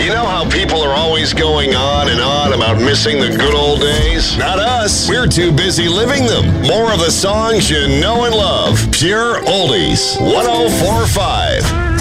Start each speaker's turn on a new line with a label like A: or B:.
A: You know how people are always going on and on about missing the good old days? Not us. We're too busy living them. More of the songs you know and love. Pure Oldies. 104.5.